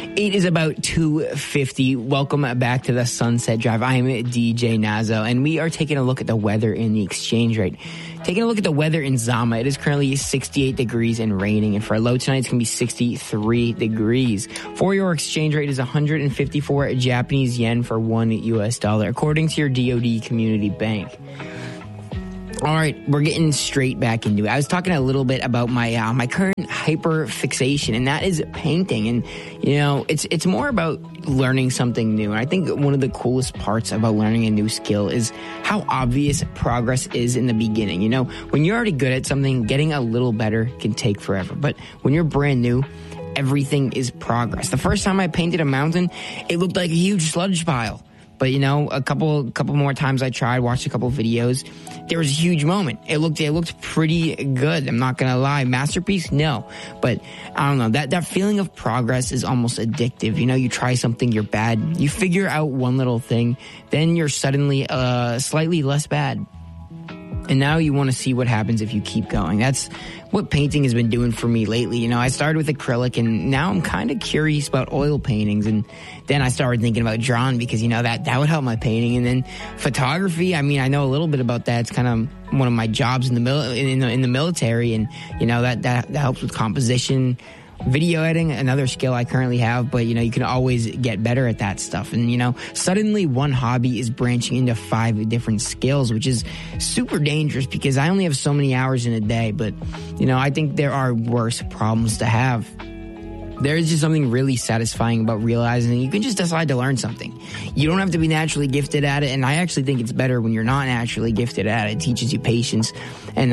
It is about 2:50. Welcome back to the Sunset Drive. I am DJ Nazo, and we are taking a look at the weather and the exchange rate. Taking a look at the weather in Zama, it is currently 68 degrees and raining, and for a low tonight, it's going to be 63 degrees. For your exchange rate is 154 Japanese yen for $1 US, according to your DoD Community Bank. All right, we're getting straight back into it. I was talking a little bit about my current hyperfixation, and that is painting. And, you know, it's more about learning something new. And I think one of the coolest parts about learning a new skill is how obvious progress is in the beginning. You know, when you're already good at something, getting a little better can take forever. But when you're brand new, everything is progress. The first time I painted a mountain, it looked like a huge sludge pile. But, you know, a couple more times I tried, watched a couple videos, there was a huge moment. It looked pretty good. I'm not going to lie. Masterpiece? No. But I don't know. That feeling of progress is almost addictive. You know, you try something, you're bad. You figure out one little thing, then you're suddenly slightly less bad. And now you want to see what happens if you keep going. That's what painting has been doing for me lately. You know, I started with acrylic, and now I'm kind of curious about oil paintings. And then I started thinking about drawing because, you know, that would help my painting. And then photography, I mean, I know a little bit about that. It's kind of one of my jobs in the military. And, you know, that helps with composition. Video editing, another skill I currently have, but, you know, you can always get better at that stuff. And, you know, suddenly one hobby is branching into 5 different skills, which is super dangerous because I only have so many hours in a day. But, you know, I think there are worse problems to have. There is just something really satisfying about realizing you can just decide to learn something. You don't have to be naturally gifted at it, and I actually think it's better when you're not naturally gifted at it. It teaches you patience and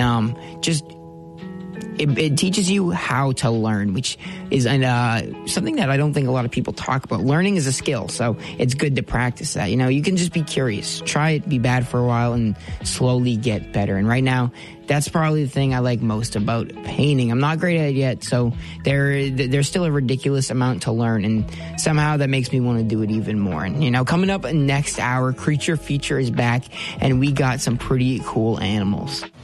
It teaches you how to learn, which is something that I don't think a lot of people talk about. Learning is a skill, so it's good to practice that. You know, you can just be curious. Try it, be bad for a while, and slowly get better. And right now, that's probably the thing I like most about painting. I'm not great at it yet, so there's still a ridiculous amount to learn, and somehow that makes me want to do it even more. And, you know, coming up next hour, Creature Feature is back, and we got some pretty cool animals.